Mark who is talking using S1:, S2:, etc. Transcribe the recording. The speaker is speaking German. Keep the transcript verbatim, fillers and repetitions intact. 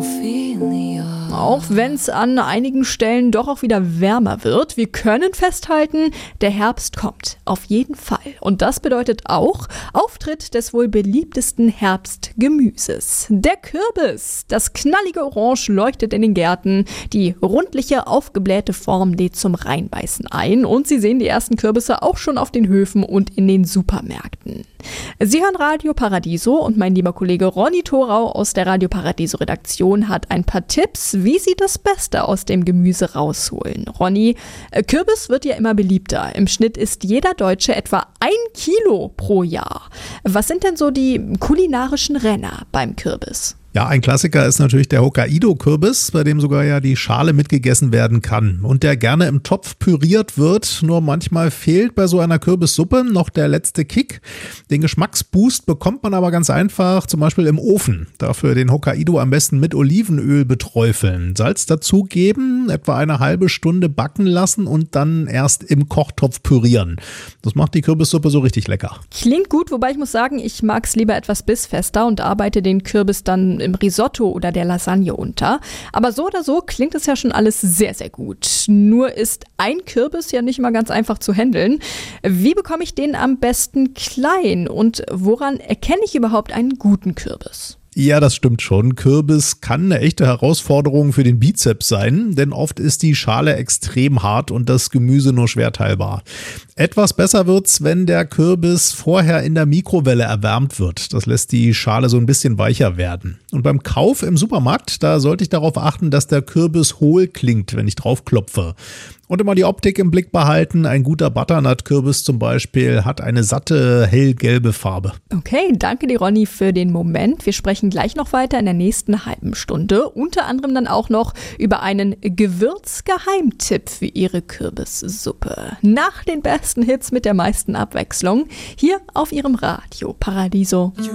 S1: Ophelia.
S2: Auch wenn es an einigen Stellen doch auch wieder wärmer wird, wir können festhalten, der Herbst kommt. Auf jeden Fall. Und das bedeutet auch Auftritt des wohl beliebtesten Herbstgemüses. Der Kürbis. Das knallige Orange leuchtet in den Gärten. Die rundliche, aufgeblähte Form lädt zum Reinbeißen ein. Und Sie sehen die ersten Kürbisse auch schon auf den Höfen und in den Supermärkten. Sie hören Radio Paradiso und mein lieber Kollege Ronny Thorau aus der Radio Paradiso Redaktion hat ein paar Tipps, wie Sie das Beste aus dem Gemüse rausholen. Ronny, Kürbis wird ja immer beliebter. Im Schnitt isst jeder Deutsche etwa ein Kilo pro Jahr. Was sind denn so die kulinarischen Renner beim Kürbis?
S3: Ja, ein Klassiker ist natürlich der Hokkaido-Kürbis, bei dem sogar ja die Schale mitgegessen werden kann und der gerne im Topf püriert wird. Nur manchmal fehlt bei so einer Kürbissuppe noch der letzte Kick. Den Geschmacksboost bekommt man aber ganz einfach, zum Beispiel im Ofen. Dafür den Hokkaido am besten mit Olivenöl beträufeln, Salz dazugeben, etwa eine halbe Stunde backen lassen und dann erst im Kochtopf pürieren. Das macht die Kürbissuppe so richtig lecker.
S2: Klingt gut, wobei ich muss sagen, ich mag es lieber etwas bissfester und arbeite den Kürbis dann im Risotto oder der Lasagne unter. Aber so oder so klingt es ja schon alles sehr, sehr gut. Nur ist ein Kürbis ja nicht mal ganz einfach zu handeln. Wie bekomme ich den am besten klein und woran erkenne ich überhaupt einen guten Kürbis?
S3: Ja, das stimmt schon. Kürbis kann eine echte Herausforderung für den Bizeps sein, denn oft ist die Schale extrem hart und das Gemüse nur schwer teilbar. Etwas besser wird's, wenn der Kürbis vorher in der Mikrowelle erwärmt wird. Das lässt die Schale so ein bisschen weicher werden. Und beim Kauf im Supermarkt, da sollte ich darauf achten, dass der Kürbis hohl klingt, wenn ich drauf klopfe. Und immer die Optik im Blick behalten. Ein guter Butternut-Kürbis zum Beispiel hat eine satte, hellgelbe Farbe.
S2: Okay, danke dir, Ronny, für den Moment. Wir sprechen gleich noch weiter in der nächsten halben Stunde. Unter anderem dann auch noch über einen Gewürzgeheimtipp für Ihre Kürbissuppe. Nach den besten Hits mit der meisten Abwechslung hier auf Ihrem Radio Paradiso.